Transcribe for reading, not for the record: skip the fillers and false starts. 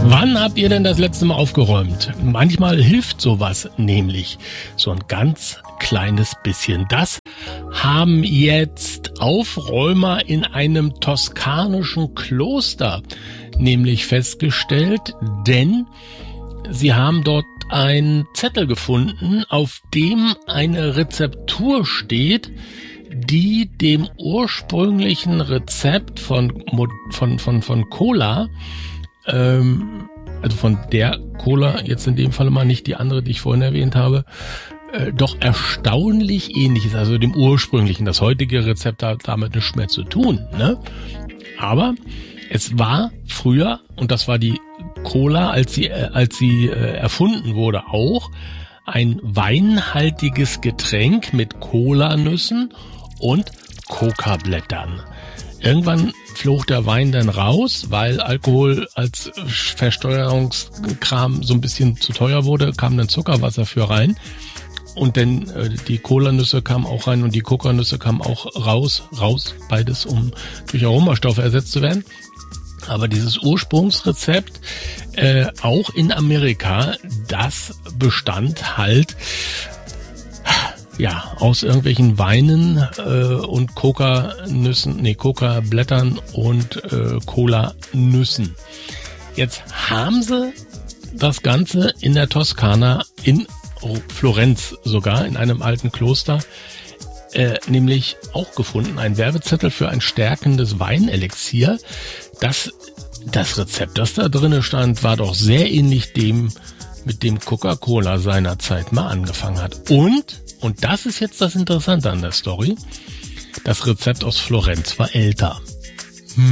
Wann habt ihr denn das letzte Mal aufgeräumt? Manchmal hilft sowas nämlich, so ein ganz kleines bisschen. Das haben jetzt Aufräumer in einem toskanischen Kloster nämlich festgestellt, denn sie haben dort einen Zettel gefunden, auf dem eine Rezeptur steht, die dem ursprünglichen Rezept von Cola, also von der Cola, jetzt in dem Fall mal nicht die andere, die ich vorhin erwähnt habe, doch erstaunlich ähnlich ist, also dem ursprünglichen. Das heutige Rezept hat damit nichts mehr zu tun, ne? Aber es war früher, und das war die Cola, als sie erfunden wurde, auch ein weinhaltiges Getränk mit Cola-Nüssen und Coca-Blättern. Irgendwann flog der Wein dann raus, weil Alkohol als Versteuerungskram so ein bisschen zu teuer wurde, kam dann Zuckerwasser für rein. Und dann die Cola-Nüsse kamen auch rein und die Coca-Nüsse kamen auch raus, beides, um durch Aromastoffe ersetzt zu werden. Aber dieses Ursprungsrezept, auch in Amerika, das bestand halt aus irgendwelchen Weinen und Coca-Blättern und Cola-Nüssen. Jetzt haben sie das Ganze in der Toskana, in Florenz sogar, in einem alten Kloster, nämlich auch gefunden. Ein Werbezettel für ein stärkendes Weinelixier. Das Rezept, das da drinnen stand, war doch sehr ähnlich dem, mit dem Coca-Cola seinerzeit mal angefangen hat. Und das ist jetzt das Interessante an der Story, das Rezept aus Florenz war älter.